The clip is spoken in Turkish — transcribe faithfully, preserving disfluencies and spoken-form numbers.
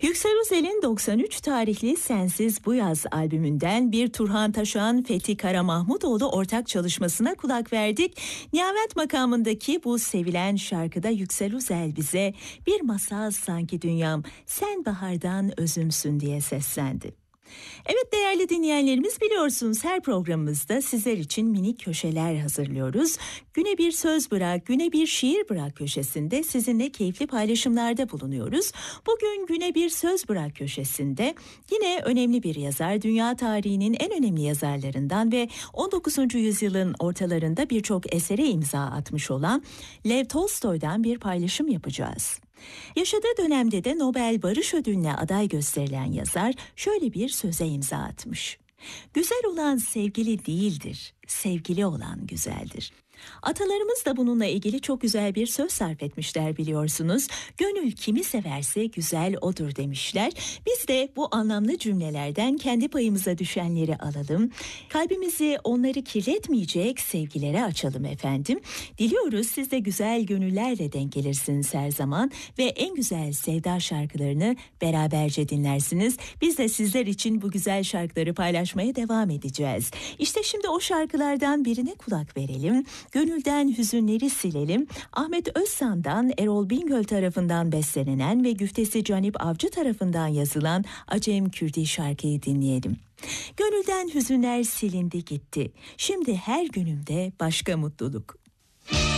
Yüksel Özel'in doksan üç tarihli Sensiz Bu Yaz albümünden bir Turhan Taşan, Fethi Karamahmudoğlu ortak çalışmasına kulak verdik. Nihavet makamındaki bu sevilen şarkıda Yüksel Özel bize bir masal sanki dünyam, sen bahardan özümsün diye seslendi. Evet değerli dinleyenlerimiz, biliyorsunuz her programımızda sizler için minik köşeler hazırlıyoruz. Güne bir söz bırak, güne bir şiir bırak köşesinde sizinle keyifli paylaşımlarda bulunuyoruz. Bugün güne bir söz bırak köşesinde yine önemli bir yazar, dünya tarihinin en önemli yazarlarından ve on dokuzuncu yüzyılın ortalarında birçok esere imza atmış olan Lev Tolstoy'dan bir paylaşım yapacağız. Yaşadığı dönemde de Nobel Barış Ödülü'ne aday gösterilen yazar şöyle bir söze imza atmış. Güzel olan sevgili değildir, sevgili olan güzeldir. Atalarımız da bununla ilgili çok güzel bir söz sarf etmişler biliyorsunuz. Gönül kimi severse güzel odur demişler. Biz de bu anlamlı cümlelerden kendi payımıza düşenleri alalım. Kalbimizi onları kirletmeyecek sevgilere açalım efendim. Diliyoruz siz de güzel gönüllerle denk gelirsiniz her zaman ve en güzel sevda şarkılarını beraberce dinlersiniz. Biz de sizler için bu güzel şarkıları paylaşmaya devam edeceğiz. İşte şimdi o şarkılardan birine kulak verelim. Gönülden hüzünleri silelim. Ahmet Özsan'dan Erol Bingöl tarafından bestelenen ve güftesi Canip Avcı tarafından yazılan Acem Kürdi şarkıyı dinleyelim. Gönülden hüzünler silindi gitti. Şimdi her günümde başka mutluluk.